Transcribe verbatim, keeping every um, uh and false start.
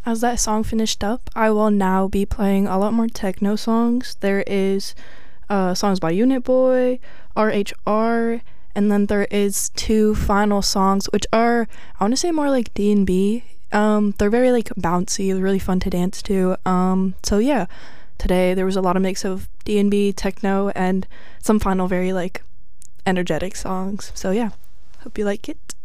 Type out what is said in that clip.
as that song finished up, I will now be playing a lot more techno songs. There is uh, songs by Unit Boy, R H R, and then there is two final songs, which are, I want to say, more like D and B. Um, they're very like bouncy, really fun to dance to. Um, so yeah, today there was a lot of mix of D and B, techno, and some final very like energetic songs. So yeah, hope you like it.